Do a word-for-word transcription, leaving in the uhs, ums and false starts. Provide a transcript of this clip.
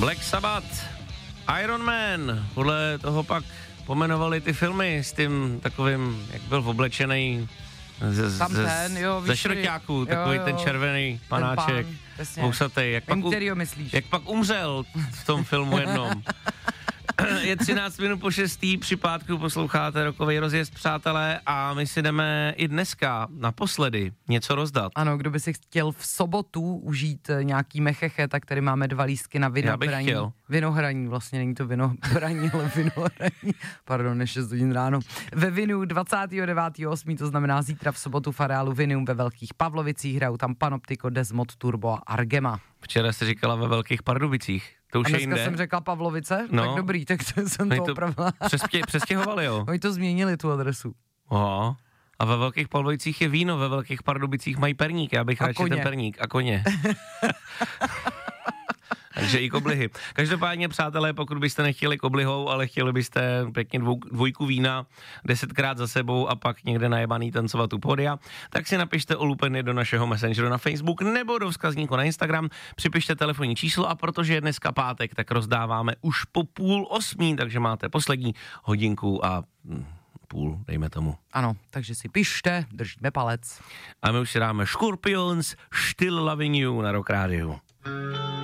Black Sabbath, Iron Man, podle toho pak pomenovali ty filmy s tím takovým, jak byl oblečený z, Tam z, ten, jo, ze šroťáků, takový jo, ten červený panáček, housatej, jak, pak u- jak pak umřel v tom filmu jednom. Je třináct minut po šestý, při pátku posloucháte Rockovej rozjezd, přátelé, a my si jdeme i dneska naposledy něco rozdat. Ano, kdo by si chtěl v sobotu užít nějaký mecheche, tak tady máme dva lístky na vinohraní. Vinohraní, vlastně není to vinohraní, ale vinohraní. Pardon, je šest hodin ráno. Ve Vinu dvacátého devátého osmého to znamená zítra v sobotu v areálu Vinu ve Velkých Pavlovicích, hrajou tam Panoptiko, Desmod, Turbo a Argema. Včera jsi říkala ve Velkých Pardubicích. To už a dneska je jinde. jsem řekla Pavlovice, no, tak dobrý, tak to jsem to, to opravila. Přespě, přestěhovali, jo. Oni to změnili, tu adresu. Aha. A ve Velkých Pavlovicích je víno, ve Velkých Pardubicích mají perník, já bych radši ten perník a koně. Takže i koblihy. Každopádně, přátelé, pokud byste nechtěli koblihou, ale chtěli byste pěkně dvou, dvojku vína desetkrát za sebou a pak někde najebaný tancovat u podia, tak si napište o Lupeny do našeho messengeru na Facebook nebo do vzkazníku na Instagram, připište telefonní číslo, a protože je dneska pátek, tak rozdáváme už po půl osmí, takže máte poslední hodinku a hm, půl, dejme tomu. Ano, takže si pište, držíme palec. A my už si dáme Scorpions, Still Loving You na Rock Rádiu.